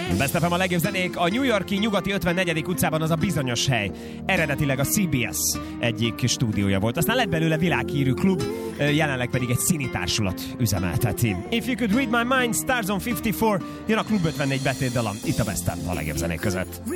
Best FM a legjobb zenék. A New York-i nyugati 54. utcában az a bizonyos hely. Eredetileg a CBS egyik stúdiója volt. Aztán lett belőle világhírű klub, jelenleg pedig egy színitársulat üzemelteti. If You Could Read My Mind, Stars on 54, jön a Klub 54 betétdalom. Itt a Best FM a legjobb zenék között.